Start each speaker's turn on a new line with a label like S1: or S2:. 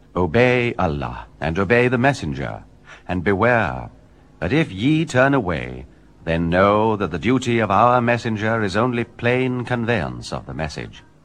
S1: Obey Allah, and obey the Messenger, and beware that if ye turn away, then know that the duty of our Messenger is only plain conveyance of the message.